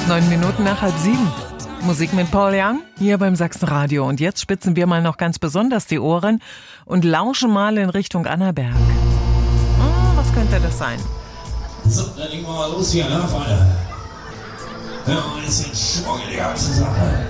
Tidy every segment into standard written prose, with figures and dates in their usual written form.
9 Minuten nach 6:30. Musik mit Paul Young hier beim Sachsenradio. Und jetzt spitzen wir mal noch ganz besonders die Ohren und lauschen mal in Richtung Annaberg. Was könnte das sein? So, dann legen wir mal los hier, ne, Freunde? Ja, ein bisschen Schwung in die ganze Sache.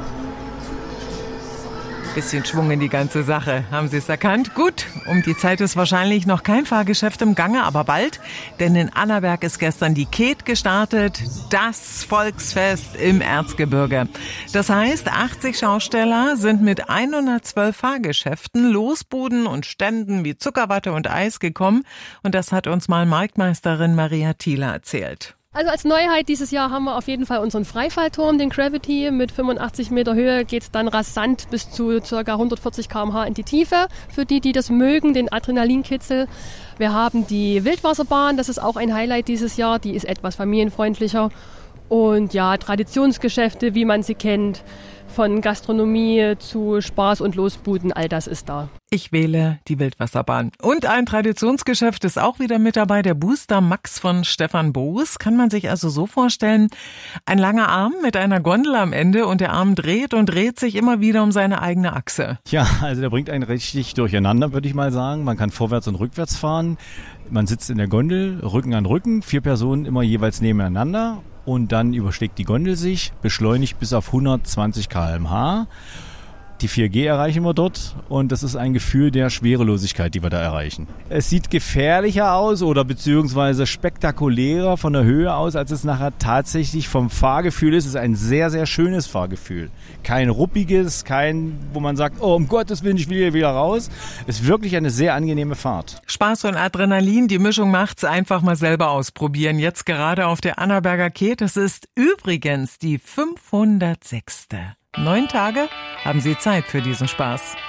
Bisschen Schwung in die ganze Sache. Haben Sie es erkannt? Gut, um die Zeit ist wahrscheinlich noch kein Fahrgeschäft im Gange, aber bald. Denn in Annaberg ist gestern die KET gestartet, das Volksfest im Erzgebirge. Das heißt, 80 Schausteller sind mit 112 Fahrgeschäften, Losbuden und Ständen wie Zuckerwatte und Eis gekommen. Und das hat uns mal Marktmeisterin Maria Thiele erzählt. Also als Neuheit dieses Jahr haben wir auf jeden Fall unseren Freifallturm, den Gravity. Mit 85 Meter Höhe geht es dann rasant bis zu ca. 140 km/h in die Tiefe. Für die, die das mögen, den Adrenalinkitzel. Wir haben die Wildwasserbahn, das ist auch ein Highlight dieses Jahr. Die ist etwas familienfreundlicher. Und ja, Traditionsgeschäfte, wie man sie kennt. Von Gastronomie zu Spaß und Losbuden, all das ist da. Ich wähle die Wildwasserbahn. Und ein Traditionsgeschäft ist auch wieder mit dabei, der Booster Max von Stefan Boos. Kann man sich also so vorstellen, ein langer Arm mit einer Gondel am Ende und der Arm dreht und dreht sich immer wieder um seine eigene Achse. Ja, also der bringt einen richtig durcheinander, würde ich mal sagen. Man kann vorwärts und rückwärts fahren. Man sitzt in der Gondel, Rücken an Rücken, 4 Personen immer jeweils nebeneinander. Und dann überschlägt die Gondel sich, beschleunigt bis auf 120 km/h. Die 4G erreichen wir dort und das ist ein Gefühl der Schwerelosigkeit, die wir da erreichen. Es sieht gefährlicher aus oder beziehungsweise spektakulärer von der Höhe aus, als es nachher tatsächlich vom Fahrgefühl ist. Es ist ein sehr, sehr schönes Fahrgefühl. Kein ruppiges, kein, wo man sagt, oh, um Gottes Willen, ich will hier wieder raus. Es ist wirklich eine sehr angenehme Fahrt. Spaß und Adrenalin, die Mischung macht's. Einfach mal selber ausprobieren. Jetzt gerade auf der Annaberger KET. Das ist übrigens die 506. 9 Tage haben Sie Zeit für diesen Spaß.